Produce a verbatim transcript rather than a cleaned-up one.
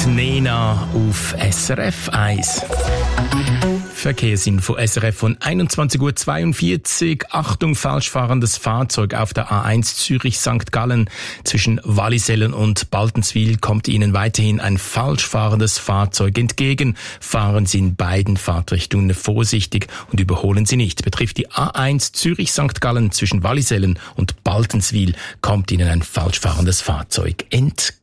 Nena auf S R F eins. Verkehrsinfo S R F von einundzwanzig Uhr zweiundvierzig. Achtung, falsch fahrendes Fahrzeug auf der A eins Zürich-Sankt Gallen. Zwischen Wallisellen und Baltenswil kommt Ihnen weiterhin ein falsch fahrendes Fahrzeug entgegen. Fahren Sie in beiden Fahrtrichtungen vorsichtig und überholen Sie nicht. Betrifft die A eins Zürich-Sankt Gallen zwischen Wallisellen und Baltenswil kommt Ihnen ein falsch fahrendes Fahrzeug entgegen.